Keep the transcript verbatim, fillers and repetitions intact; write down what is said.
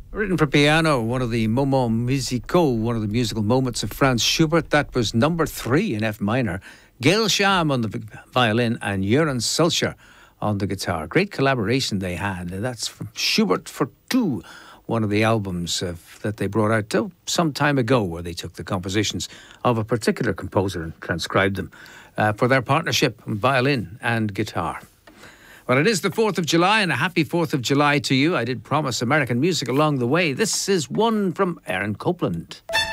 Written for piano, one of the moments musicaux, one of the musical moments of Franz Schubert. That was number three in F minor. Gail Sham on the violin and Joran Sulcher on the guitar. Great collaboration they had. That's from Schubert for Two, one of the albums of, that they brought out oh, some time ago, where they took the compositions of a particular composer and transcribed them uh, for their partnership on violin and guitar. Well, it is the fourth of July, and a happy fourth of July to you. I did promise American music along the way. This is one from Aaron Copland.